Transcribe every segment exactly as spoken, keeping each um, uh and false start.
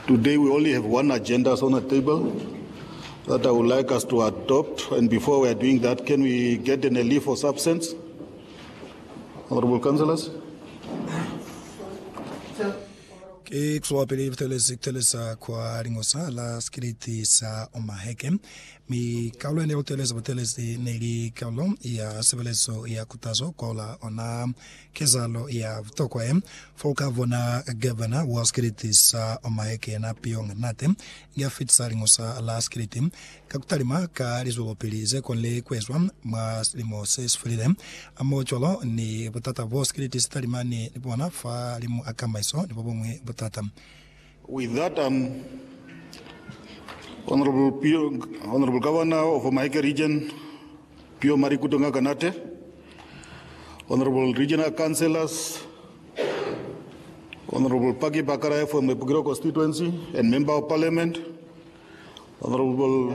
Today we only have one agenda on the table that I would like us to adopt, and before we are doing that, can we get an leave of absence? Honorable Councillors. Ke kuswapele vitelesi telesa kwa ringosa la skriti sa Omaheke mi kaulo ene vitelesi vitelesi neri kaulo ya sebeleso ya kutazo kola ona kezalo ya vtokwa em foka vona governor wa skriti sa Omaheke na piong nate ya fitsa ringosa la skriti kakutarima ka rizolopelize konle kwezwa ma limo ses freedom amo cholo ni butata vo skriti starima ni bona fa limu akamaiso ni bobomwe With that, um, Honorable Pio, Honorable Governor of Omaheke Region, Pio Marikutonga Kanate, Honorable Regional Councillors, Honorable Pagi Bakarai from the Bugiro constituency and Member of Parliament, Honorable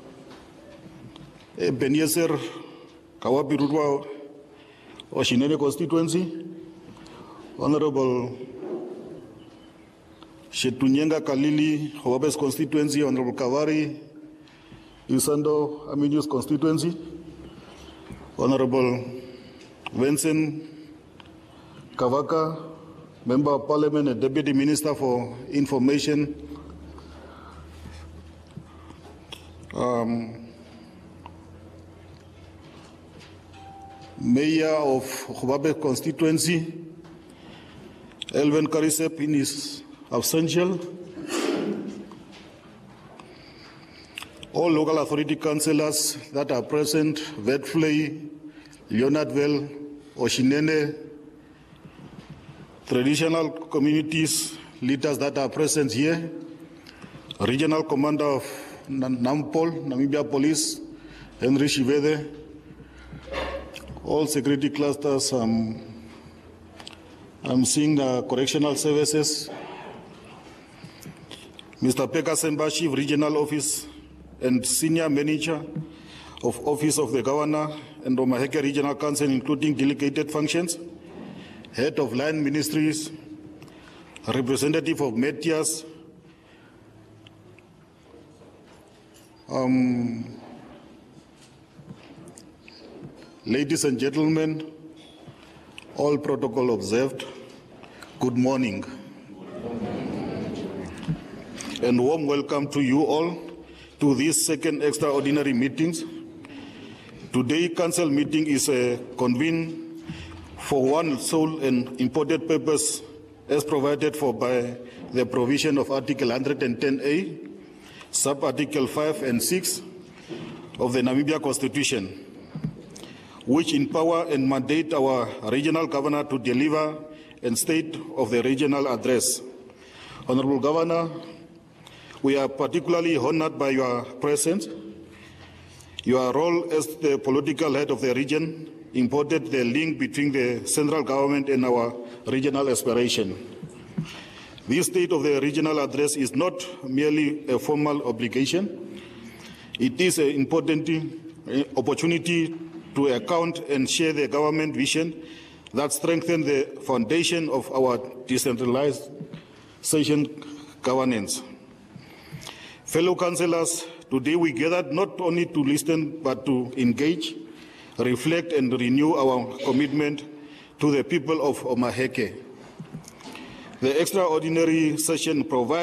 Benyeser Kawapi Rudwa Oshinene constituency, Honorable Shetunyenga Kalili, Hobabes constituency, Honorable Kavari, Isando Aminius constituency, Honorable Vincent Kavaka, Member of Parliament and Deputy Minister for Information, um, Mayor of Hobabes constituency, Elven Karisep in his absential, all local authority councillors that are present, Vetfley, Leonardville, Oshinene, traditional communities, leaders that are present here, regional commander of Nampol, Namibia Police, Henry Shivede, all security clusters, um, I'm seeing the correctional services, Mister Peka Semba, Chief Regional Office and Senior Manager of Office of the Governor and Omaheke Regional Council, including delegated functions, Head of Land Ministries, Representative of Metias, um, ladies and gentlemen, all protocol observed, good morning. And warm welcome to you all to this second extraordinary meetings. Today, council meeting is uh, convened for one sole and important purpose as provided for by the provision of Article one hundred ten A, sub-article five and six of the Namibia Constitution, which empower and mandate our regional governor to deliver and state of the regional address. Honorable Governor, we are particularly honored by your presence. Your role as the political head of the region imported the link between the central government and our regional aspiration. This state of the regional address is not merely a formal obligation. It is an important opportunity to account and share the government vision that strengthens the foundation of our decentralized session governance. Fellow councillors, today we gathered not only to listen but to engage, reflect and renew our commitment to the people of Omaheke. The extraordinary session provides